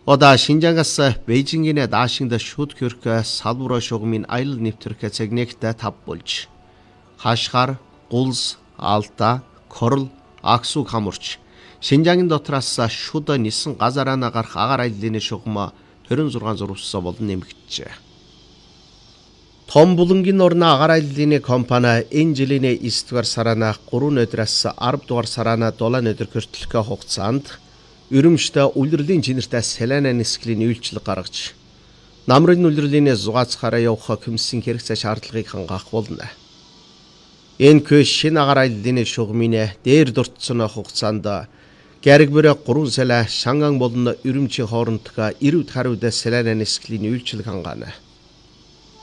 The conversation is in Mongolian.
Ода Шинжангаас Бээжингийнэ даашингда шууд хөрх салбура шугмын аялал нэвтрэх цагнэгтэ тав болж. Хашхар, Гулс, Алта, Корл, Аксуг хамурч. Шинжангийн дотроос шууд нисэн газараана гарах агаар аяллын шугам 26 зурвсаа болон нэмэгджээ. Том булангийн орны агаар аяллын компани энэ жилийн 9 дугаар сарана 3 өдрөөс 10 дугаар сарана 7 өдөр хүртэлх хугацаанд Үрүмжтэй улирлын чинэртэй Селена нисгэлийн үйлчлэг гаргаж намрын улирлын зугаацхаараа явах комиссийн хэрэгцээ шаардлагыг хангах болно. Энэ шинэ агаар аяллын шугамын дээр дурдсан хугацаанд Гэрэгбэр 3 сая Шанган болон Үрүмжийн хоорондох 90 хариуд Селена нисгэлийн үйлчлэг хангаана.